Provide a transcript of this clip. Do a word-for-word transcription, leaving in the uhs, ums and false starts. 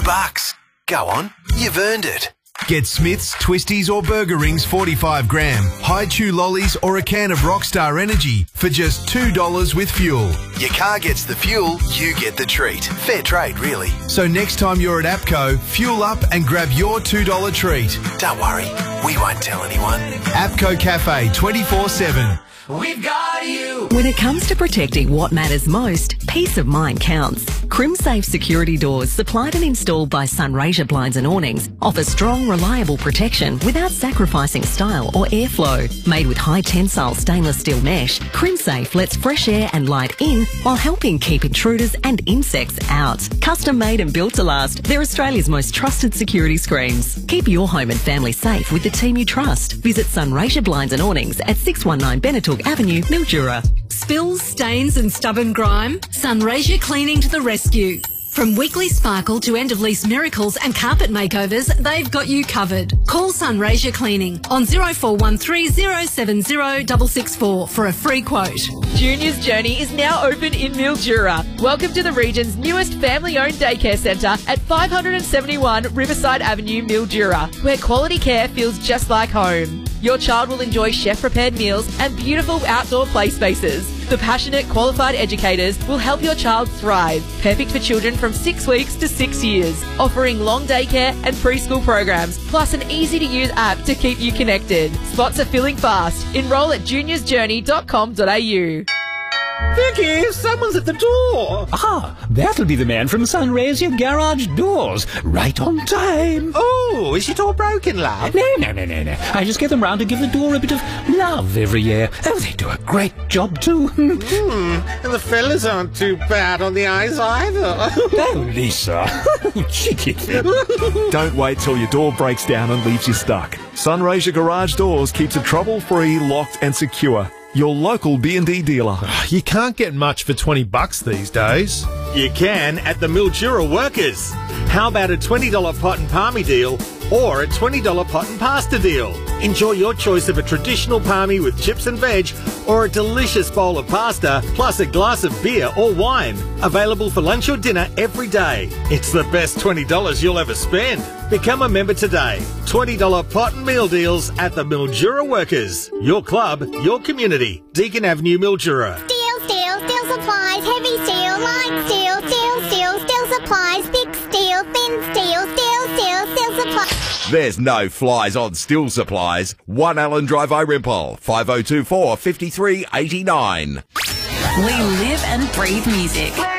bucks. Go on, you've earned it. Get Smith's, Twisties or Burger Rings forty-five gram, High Chew lollies or a can of Rockstar Energy for just two dollars with fuel. Your car gets the fuel, you get the treat. Fair trade, really. So next time you're at APCO, fuel up and grab your two dollar treat. Don't worry, we won't tell anyone. APCO Cafe twenty-four seven. We've got you! When it comes to protecting what matters most, peace of mind counts. CrimSafe security doors, supplied and installed by Sunraysia Blinds and Awnings, offer strong, reliable protection without sacrificing style or airflow. Made with high tensile stainless steel mesh, CrimSafe lets fresh air and light in while helping keep intruders and insects out. Custom made and built to last, they're Australia's most trusted security screens. Keep your home and family safe with the team you trust. Visit Sunraysia Blinds and Awnings at six one nine Benetooke Avenue, Mildura. Spills, stains and stubborn grime? Sunraysia Cleaning to the rescue. From weekly sparkle to end-of-lease miracles and carpet makeovers, they've got you covered. Call Sunraysia Cleaning on zero four one three zero seven zero six six four for a free quote. Junior's Journey is now open in Mildura. Welcome to the region's newest family-owned daycare centre at five seventy-one Riverside Avenue, Mildura, where quality care feels just like home. Your child will enjoy chef-prepared meals and beautiful outdoor play spaces. The passionate, qualified educators will help your child thrive, perfect for children from six weeks to six years, offering long daycare and preschool programs, plus an easy-to-use app to keep you connected. Spots are filling fast. Enrol at juniors journey dot com dot a u. Vicky, someone's at the door. Ah, that'll be the man from Sunraysia Garage Doors. Right on time. Oh, is it all broken, love? No, no, no, no, no. I just get them round to give the door a bit of love every year. Oh, they do a great job too. Hmm, and the fellas aren't too bad on the eyes either. Oh, Lisa. Cheeky thing. Don't wait till your door breaks down and leaves you stuck. Sunraysia Garage Doors keeps it trouble-free, locked and secure. Your local B and D dealer. You can't get much for twenty bucks these days. You can at the Mildura Workers. How about a twenty dollar pot and palmy deal or a twenty dollar pot and pasta deal? Enjoy your choice of a traditional palmy with chips and veg or a delicious bowl of pasta plus a glass of beer or wine. Available for lunch or dinner every day. It's the best twenty dollars you'll ever spend. Become a member today. twenty dollar pot and meal deals at the Mildura Workers. Your club, your community. Deakin Avenue, Mildura. Steel, steel, steel supplies, heavy steel, light steel, steel, steel, steel supplies, thick steel, thin steel, steel, steel, steel supplies. There's no flies on Steel Supplies. one Allen Drive, Irempole, five oh two four, five three eight nine. We live and breathe music.